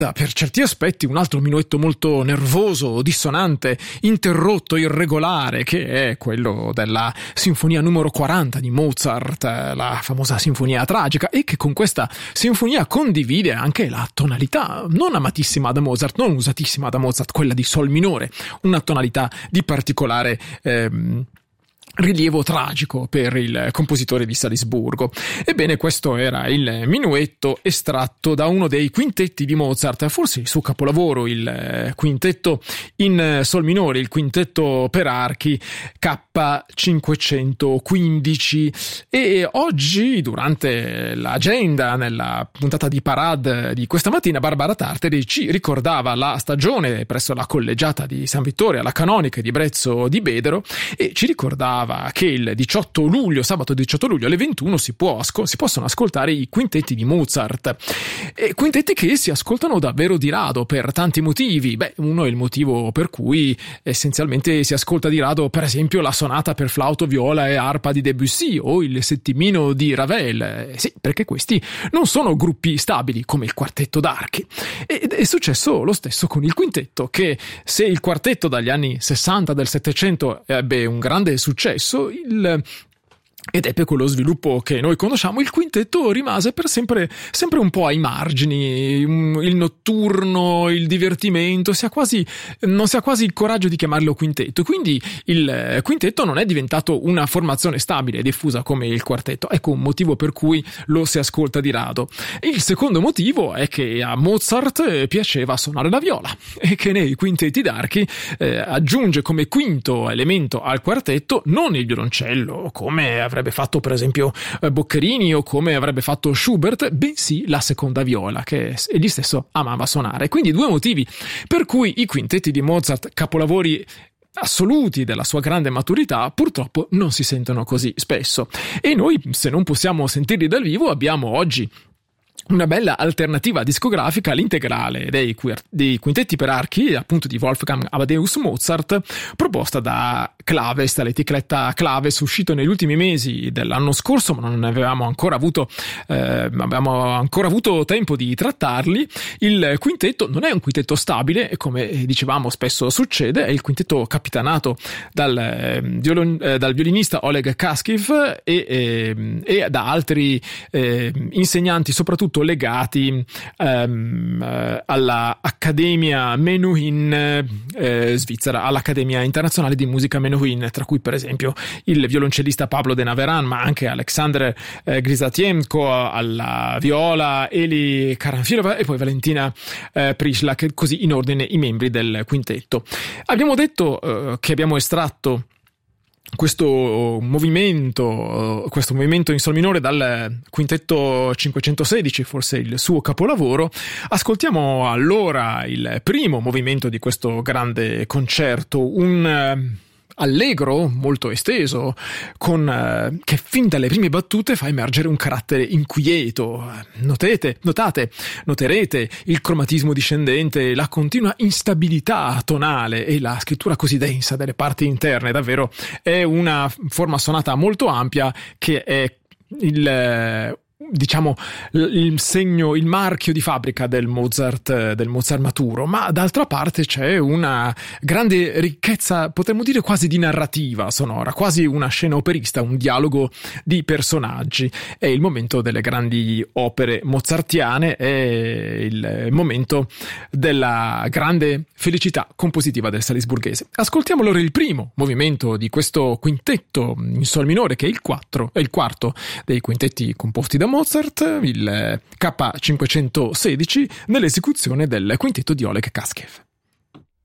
per certi aspetti un altro minuetto molto nervoso, dissonante, interrotto, irregolare, che è quello della sinfonia numero 40 di Mozart, la famosa sinfonia tragica, e che con questa sinfonia condivide anche la tonalità non amatissima da Mozart, non usatissima da Mozart, quella di sol minore, una tonalità di particolare rilievo tragico per il compositore di Salisburgo. Ebbene, questo era il minuetto estratto da uno dei quintetti di Mozart, forse il suo capolavoro, il quintetto in sol minore, il quintetto per archi K515. E oggi, durante l'agenda, nella puntata di Parade di questa mattina, Barbara Tartari ci ricordava la stagione presso la collegiata di San Vittore alla Canonica di Brezzo di Bedero, e ci ricordava che il 18 luglio, sabato 18 luglio alle 21 si possono ascoltare i quintetti di Mozart, e quintetti che si ascoltano davvero di rado per tanti motivi. Uno è il motivo per cui essenzialmente si ascolta di rado, per esempio, la sonata per flauto, viola e arpa di Debussy o il settimino di Ravel, sì, perché questi non sono gruppi stabili come il quartetto d'archi. Ed è successo lo stesso con il quintetto, che se il quartetto dagli anni 60 del Settecento ebbe un grande successo, ed ebbe quello sviluppo che noi conosciamo, il quintetto rimase per sempre un po' ai margini, il notturno, il divertimento, non si ha quasi il coraggio di chiamarlo quintetto, quindi il quintetto non è diventato una formazione stabile e diffusa come il quartetto. Ecco un motivo per cui lo si ascolta di rado. Il secondo motivo è che a Mozart piaceva suonare la viola, e che nei quintetti d'archi aggiunge come quinto elemento al quartetto non il violoncello, come avrebbe fatto per esempio Boccherini o come avrebbe fatto Schubert, bensì la seconda viola, che egli stesso amava suonare. Quindi due motivi per cui i quintetti di Mozart, capolavori assoluti della sua grande maturità, purtroppo non si sentono così spesso, e noi, se non possiamo sentirli dal vivo, abbiamo oggi una bella alternativa discografica, l'integrale dei quintetti per archi, appunto di Wolfgang Amadeus Mozart, proposta da Claves, dall'etichetta Claves, uscito negli ultimi mesi dell'anno scorso, ma non avevamo ancora avuto tempo di trattarli. Il quintetto non è un quintetto stabile, e come dicevamo spesso succede, è il quintetto capitanato dal violinista Oleg Kaskiv e da altri insegnanti, soprattutto legati alla Accademia Menuhin svizzera, all'Accademia Internazionale di Musica Menuhin, tra cui per esempio il violoncellista Pablo de Naveran, ma anche Alexander Grisatienko alla viola, Eli Karanfilova e poi Valentina Prislak, così in ordine i membri del quintetto. Abbiamo detto che abbiamo estratto questo movimento in sol minore dal quintetto 516, forse il suo capolavoro. Ascoltiamo allora il primo movimento di questo grande concerto, un allegro molto esteso, che fin dalle prime battute fa emergere un carattere inquieto. Noterete il cromatismo discendente, la continua instabilità tonale e la scrittura così densa delle parti interne. Davvero è una forma sonata molto ampia, che è il marchio di fabbrica del Mozart maturo, ma d'altra parte c'è una grande ricchezza, potremmo dire quasi di narrativa sonora, quasi una scena operista, un dialogo di personaggi. È il momento delle grandi opere mozartiane, è il momento della grande felicità compositiva del salisburghese. Ascoltiamo allora il primo movimento di questo quintetto in sol minore, che è il quarto dei quintetti composti da Mozart, il K516, nell'esecuzione del quintetto di Oleg Kaskiv.